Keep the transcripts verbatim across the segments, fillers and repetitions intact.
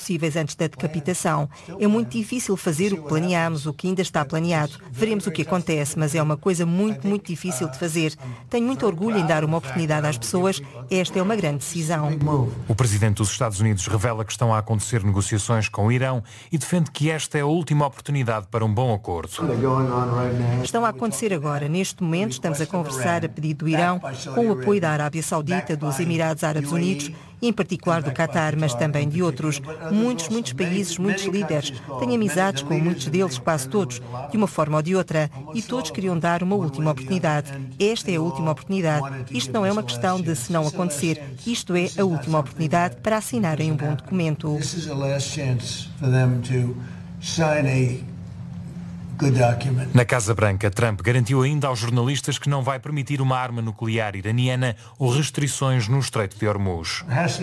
possíveis antes da decapitação. É muito difícil fazer o que planeámos, o que ainda está planeado. Veremos o que acontece, mas é uma coisa muito, muito difícil de fazer. Tenho muito orgulho em dar uma oportunidade às pessoas. Esta é uma grande decisão. O presidente dos Estados Unidos revela que estão a acontecer negociações com o Irão e defende que esta é a última oportunidade para um bom acordo. Estão a acontecer agora. Neste momento estamos a conversar a pedido do Irão, com o apoio da Arábia Saudita, dos Emirados Árabes Unidos e em particular do Qatar, mas também de outros. Muitos, muitos países, muitos líderes. Tenho amizades com muitos deles, quase todos, de uma forma ou de outra, e todos queriam dar uma última oportunidade. Esta é a última oportunidade. Isto não é uma questão de se não acontecer. Isto é a última oportunidade para assinarem um bom documento. Na Casa Branca, Trump garantiu ainda aos jornalistas que não vai permitir uma arma nuclear iraniana ou restrições no Estreito de Hormuz.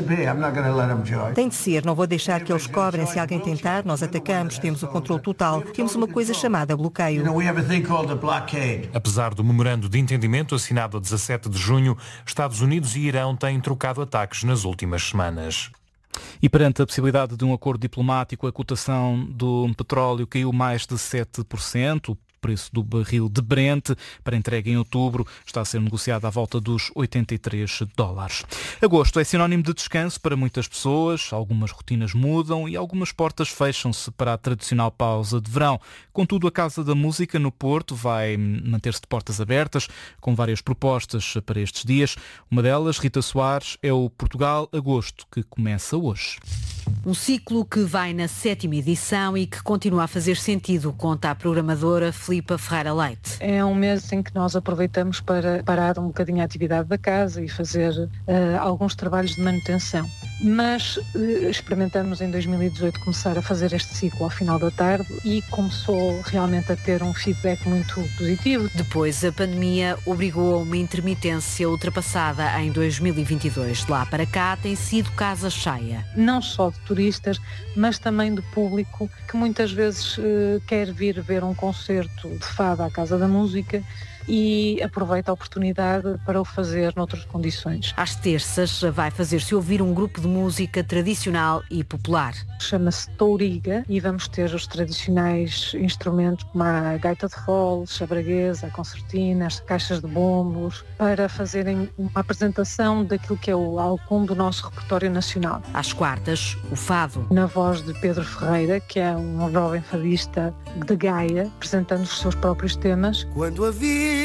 Tem de ser, não vou deixar que eles cobrem. Se alguém tentar, nós atacamos, temos o controle total. Temos uma coisa chamada bloqueio. Apesar do memorando de entendimento assinado a dezassete de junho, Estados Unidos e Irão têm trocado ataques nas últimas semanas. E perante a possibilidade de um acordo diplomático, a cotação do petróleo caiu mais de sete por cento. O preço do barril de Brent para entrega em outubro está a ser negociado à volta dos oitenta e três dólares. Agosto é sinónimo de descanso para muitas pessoas, algumas rotinas mudam e algumas portas fecham-se para a tradicional pausa de verão. Contudo, a Casa da Música no Porto vai manter-se de portas abertas, com várias propostas para estes dias. Uma delas, Rita Soares, é o Portugal Agosto, que começa hoje. Um ciclo que vai na sétima edição e que continua a fazer sentido, conta a programadora Filipa Ferreira Leite. É um mês em que nós aproveitamos para parar um bocadinho a atividade da casa e fazer uh, alguns trabalhos de manutenção. Mas uh, experimentamos em dois mil e dezoito começar a fazer este ciclo ao final da tarde e começou realmente a ter um feedback muito positivo. Depois, a pandemia obrigou a uma intermitência ultrapassada em dois mil e vinte e dois. De lá para cá tem sido casa cheia. Não só de turistas, mas também do público que muitas vezes uh, quer vir ver um concerto de fado à Casa da Música e aproveita a oportunidade para o fazer noutras condições. Às terças vai fazer-se ouvir um grupo de música tradicional e popular. Chama-se Touriga e vamos ter os tradicionais instrumentos como a gaita de fole, a braguesa, a concertina, as caixas de bombos, para fazerem uma apresentação daquilo que é o alcunde do nosso repertório nacional. Às quartas, o fado. Na voz de Pedro Ferreira, que é um jovem fadista de Gaia, apresentando os seus próprios temas. Quando a vi,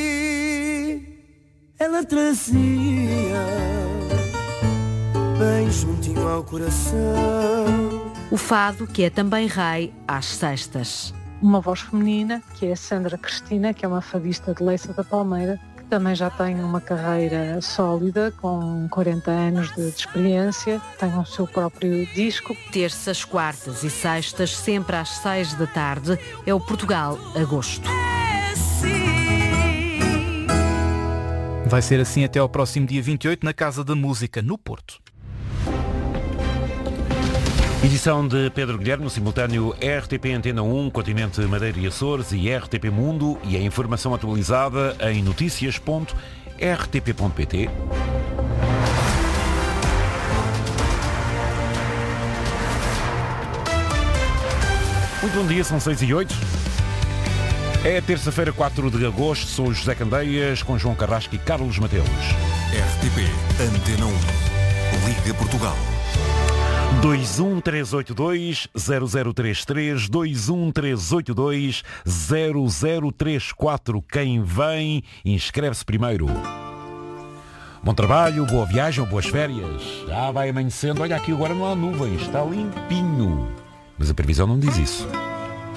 ela trazia bem juntinho ao coração. O fado, que é também rei, às sextas. Uma voz feminina, que é a Sandra Cristina, que é uma fadista de Leiça da Palmeira, que também já tem uma carreira sólida, com quarenta anos de, de experiência, tem o seu próprio disco. Terças, quartas e sextas, sempre às seis da tarde, é o Portugal Agosto. Vai ser assim até ao próximo dia vinte e oito na Casa da Música, no Porto. Edição de Pedro Guilherme, no simultâneo R T P Antena um, Continente Madeira e Açores e R T P Mundo, e a informação atualizada em notícias ponto r t p ponto p t. Muito bom dia, são seis e oito. É terça-feira, quatro de agosto, sou José Candeias, com João Carrasco e Carlos Mateus. R T P Antena um. Liga Portugal. dois um três oito dois zero zero três três, dois um três oito dois zero zero três quatro. Quem vem, inscreve-se primeiro. Bom trabalho, boa viagem ou boas férias. Já vai amanhecendo, olha aqui agora não há nuvens, está limpinho. Mas a previsão não diz isso.